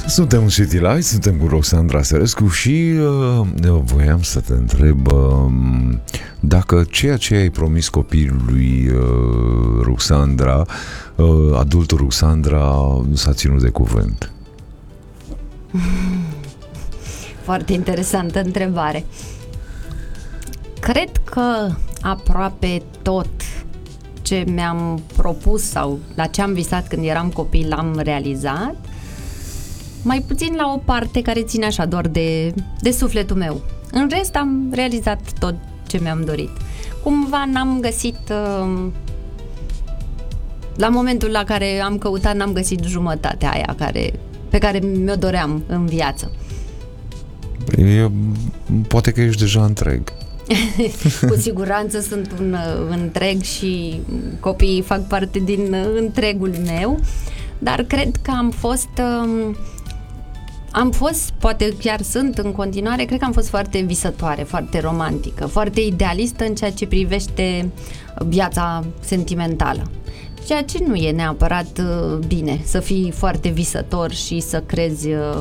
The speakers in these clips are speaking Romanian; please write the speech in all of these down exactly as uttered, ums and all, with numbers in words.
Suntem în City Light, suntem cu Roxandra Sărescu și uh, voiam să te întreb uh, dacă ceea ce ai promis copilului uh, Roxandra, uh, adultul Roxandra, s-a ținut de cuvânt. Foarte interesantă întrebare. Cred că aproape tot ce mi-am propus sau la ce am visat când eram copil l-am realizat, mai puțin la o parte care ține așa doar de, de sufletul meu. În rest am realizat tot ce mi-am dorit. Cumva n-am găsit uh, la momentul la care am căutat, n-am găsit jumătatea aia care, pe care mi-o doream în viață. E, poate că ești deja întreg. Cu siguranță sunt un uh, întreg și copiii fac parte din uh, întregul meu, dar cred că am fost uh, am fost, poate chiar sunt în continuare, cred că am fost foarte visătoare, foarte romantică, foarte idealistă în ceea ce privește viața sentimentală. Ceea ce nu e neapărat uh, bine, să fii foarte visător și să crezi uh,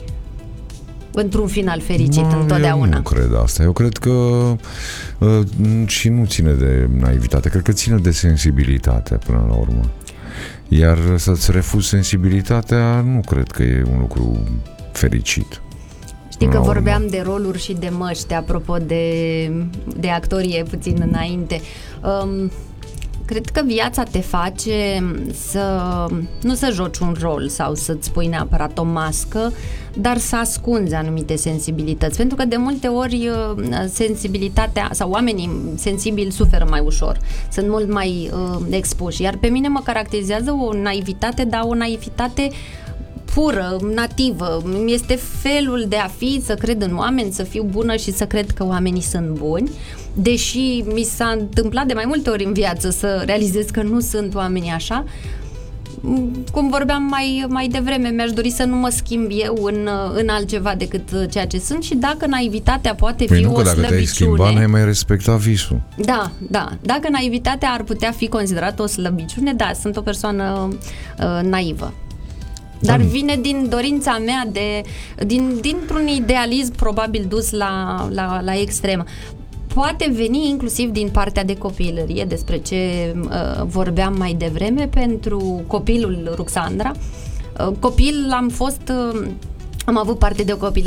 într-un final fericit, no, întotdeauna. Eu nu cred asta. Eu cred că uh, și nu ține de naivitate, cred că ține de sensibilitate până la urmă. Iar să-ți refuzi sensibilitatea, nu cred că e un lucru fericit. Știi că vorbeam de roluri și de măști, apropo de, de actorie puțin înainte. Um, Cred că viața te face să nu să joci un rol sau să-ți pui neapărat o mască, dar să ascunzi anumite sensibilități. Pentru că de multe ori sensibilitatea sau oamenii sensibili suferă mai ușor, sunt mult mai uh, expuși. Iar pe mine mă caracterizează o naivitate, dar o naivitate pură, nativă. Este felul de a fi, să cred în oameni, să fiu bună și să cred că oamenii sunt buni. Deși mi s-a întâmplat de mai multe ori în viață să realizez că nu sunt oamenii așa, cum vorbeam mai, mai devreme, mi-aș dori să nu mă schimb eu în, în altceva decât ceea ce sunt și dacă naivitatea poate păi fi nu, o că dacă slăbiciune... te-ai schimba, n-ai mai respecta visul. Da, da. Dacă naivitatea ar putea fi considerată o slăbiciune, da, sunt o persoană uh, naivă. Dar vine din dorința mea de, din, dintr-un idealism probabil dus la, la, la extremă. Poate veni inclusiv din partea de copilărie, despre ce uh, vorbeam mai devreme, pentru copilul Roxandra. Uh, copil am fost, uh, am avut parte de o copilărie